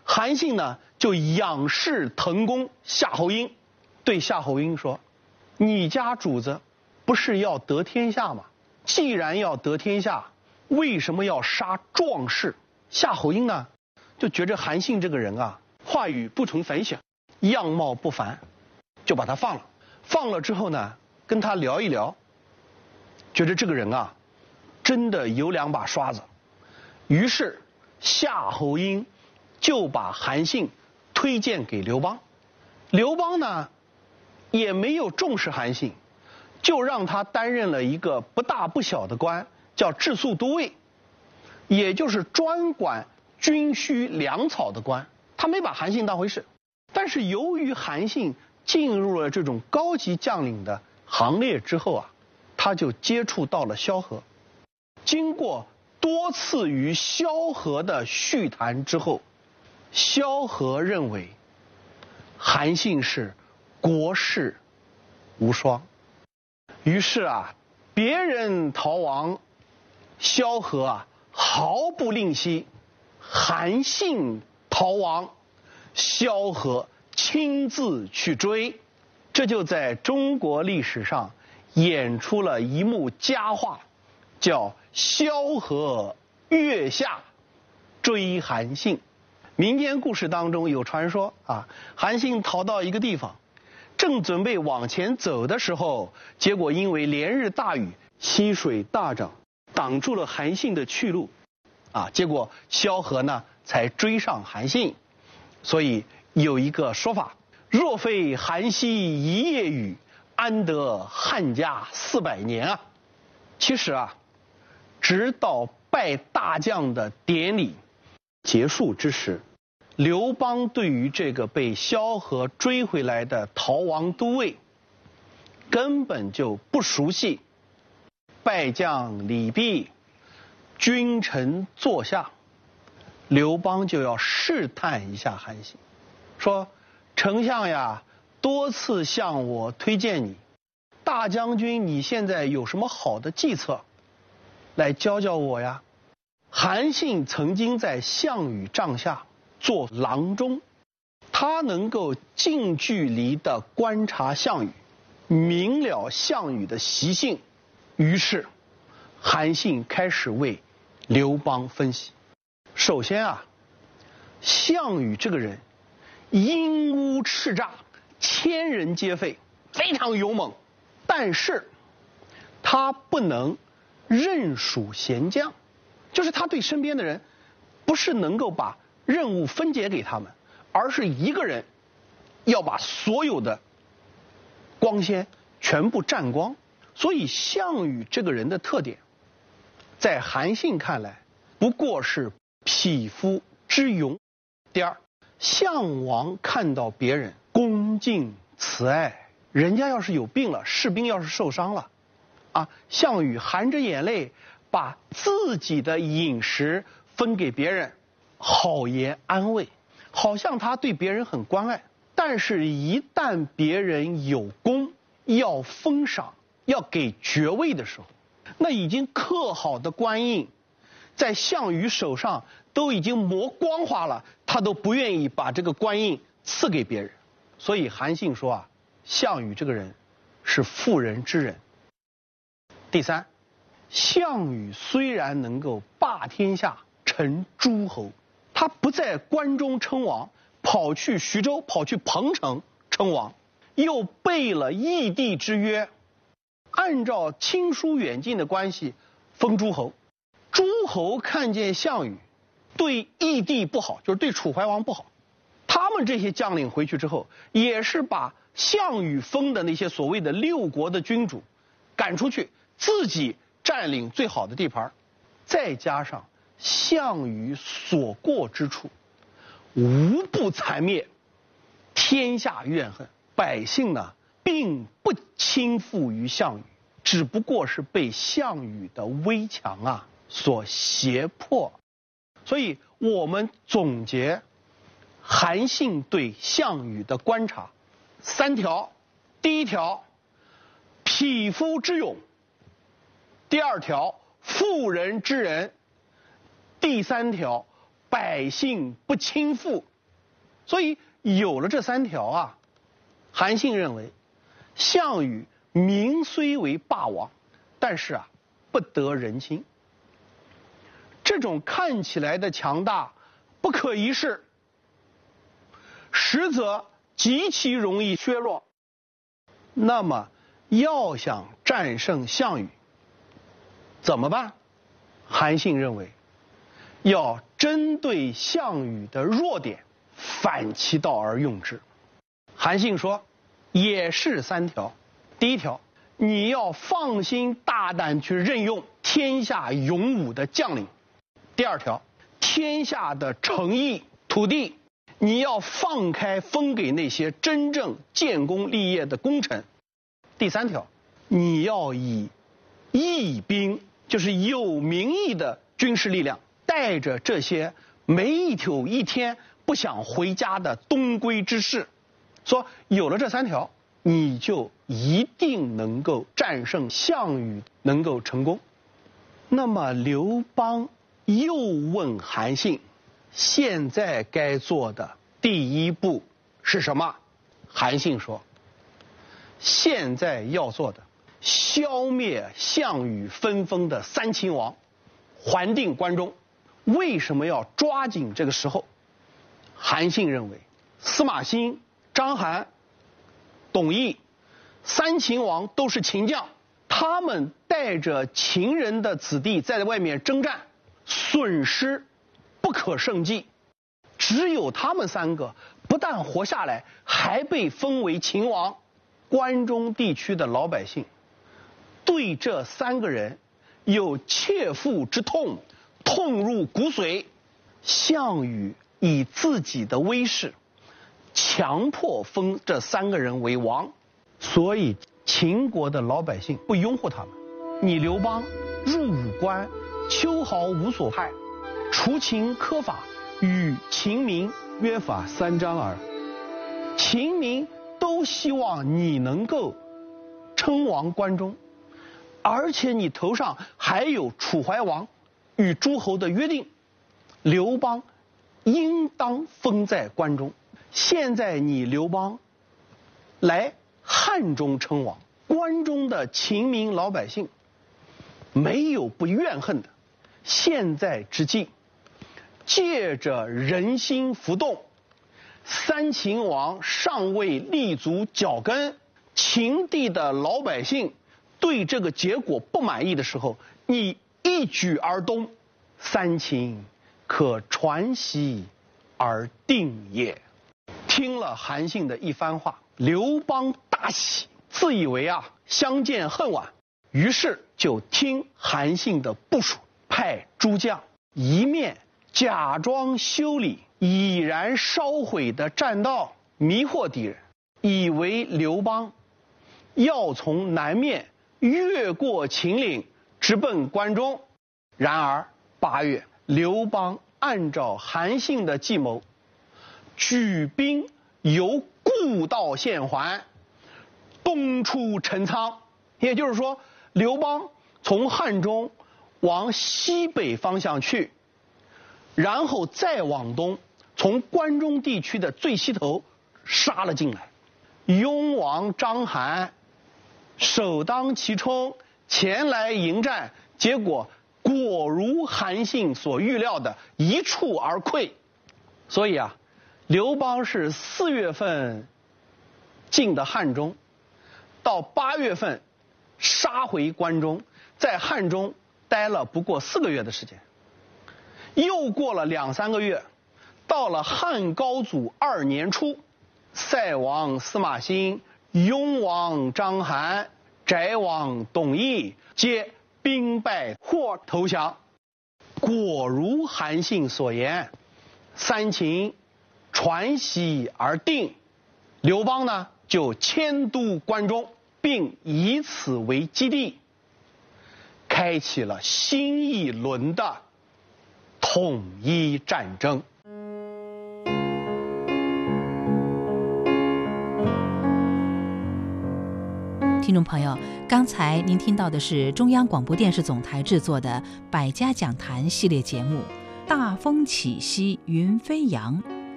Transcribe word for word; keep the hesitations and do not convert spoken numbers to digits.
韩信呢就仰视滕公夏侯婴，对夏侯婴说：“你家主子不是要得天下吗？既然要得天下，为什么要杀壮士？”夏侯婴呢就觉着韩信这个人啊，话语不同凡响，样貌不凡，就把他放了。放了之后呢，跟他聊一聊，觉得这个人啊，真的有两把刷子。于是夏侯婴就把韩信推荐给刘邦。刘邦呢也没有重视韩信，就让他担任了一个不大不小的官，叫治粟都尉，也就是专管军需粮草的官。他没把韩信当回事。但是由于韩信进入了这种高级将领的行列之后啊，他就接触到了萧何。经过多次与萧何的叙谈之后，萧何认为韩信是国士无双。于是啊，别人逃亡，萧何啊毫不吝惜；韩信逃亡，萧何亲自去追。这就在中国历史上演出了一幕佳话，叫萧何月下追韩信。民间故事当中有传说啊，韩信逃到一个地方，正准备往前走的时候，结果因为连日大雨，溪水大涨，挡住了韩信的去路啊，结果萧何呢才追上韩信。所以有一个说法，若非韩熙一夜雨，安得汉家四百年啊。其实啊，直到拜大将的典礼结束之时，刘邦对于这个被萧何追回来的逃亡都尉根本就不熟悉。拜将礼毕，君臣坐下，刘邦就要试探一下韩信，说：“丞相呀，多次向我推荐你，大将军你现在有什么好的计策，来教教我呀？”韩信曾经在项羽帐下做郎中，他能够近距离地观察项羽，明了项羽的习性。于是韩信开始为刘邦分析。首先啊，项羽这个人阴污叱咤，千人皆废，非常勇猛，但是他不能任属贤将，就是他对身边的人不是能够把任务分解给他们，而是一个人要把所有的光鲜全部占光。所以项羽这个人的特点，在韩信看来不过是匹夫之勇。第二，项王看到别人恭敬慈爱，人家要是有病了，士兵要是受伤了啊，项羽含着眼泪把自己的饮食分给别人，好言安慰，好像他对别人很关爱。但是一旦别人有功，要封赏，要给爵位的时候，那已经刻好的官印在项羽手上都已经磨光滑了，他都不愿意把这个官印赐给别人。所以韩信说啊，项羽这个人是妇人之仁。第三，项羽虽然能够霸天下，成诸侯，他不在关中称王，跑去徐州，跑去彭城称王，又背了义帝之约，按照亲疏远近的关系封诸侯。诸侯看见项羽对义帝不好，就是对楚怀王不好，他们这些将领回去之后，也是把项羽封的那些所谓的六国的君主赶出去，自己占领最好的地盘。再加上项羽所过之处无不残灭，天下怨恨，百姓呢并不倾覆于项羽，只不过是被项羽的威强啊所胁迫。所以我们总结韩信对项羽的观察三条：第一条，匹夫之勇；第二条，妇人之仁；第三条，百姓不倾覆。 所以有了这三条啊，韩信认为，项羽名虽为霸王，但是啊，不得人心。这种看起来的强大不可一世，实则极其容易削弱。那么要想战胜项羽怎么办？韩信认为要针对项羽的弱点，反其道而用之。韩信说也是三条。第一条，你要放心大胆去任用天下勇武的将领。第二条，天下的城邑土地，你要放开分给那些真正建功立业的功臣。第三条，你要以义兵，就是有名义的军事力量，带着这些没有一天不想回家的东归之士，说有了这三条，你就一定能够战胜项羽，能够成功。那么刘邦又问韩信，现在该做的第一步是什么？韩信说，现在要做的，消灭项羽分封的三秦王，还定关中。为什么要抓紧这个时候？韩信认为，司马欣、章邯、董翳三秦王都是秦将，他们带着秦人的子弟在外面征战，损失不可胜计。只有他们三个不但活下来，还被封为秦王。关中地区的老百姓对这三个人有切肤之痛，痛入骨髓。项羽以自己的威势强迫封这三个人为王，所以秦国的老百姓不拥护他们。你刘邦入武关，秋毫无所害，除秦苛法，与秦民约法三章耳。秦民都希望你能够称王关中，而且你头上还有楚怀王与诸侯的约定，刘邦应当封在关中。现在你刘邦来汉中称王，关中的秦民老百姓没有不怨恨的。现在之计，借着人心浮动，三秦王尚未立足脚跟，秦地的老百姓对这个结果不满意的时候，你一举而东，三秦可传习而定也。听了韩信的一番话，刘邦大喜，自以为啊相见恨晚，于是就听韩信的部署，派诸将一面假装修理已然烧毁的栈道，迷惑敌人，以为刘邦要从南面越过秦岭直奔关中。然而八月，刘邦按照韩信的计谋，举兵由故道县还，东出陈仓。也就是说，刘邦从汉中往西北方向去，然后再往东，从关中地区的最西头杀了进来。雍王章邯首当其冲前来迎战，结果果如韩信所预料的一触而溃。所以啊，刘邦是四月份进的汉中，到八月份杀回关中，在汉中待了不过四个月的时间。又过了两三个月，到了汉高祖二年初，塞王司马欣、雍王章邯、翟王董翳皆兵败或投降。果如韩信所言，三秦传习而定。刘邦呢就迁都关中，并以此为基地，开启了新一轮的统一战争。 听众朋友，刚才您听到的是中央广播电视总台制作的《百家讲坛》系列节目《大风起兮云飞扬》，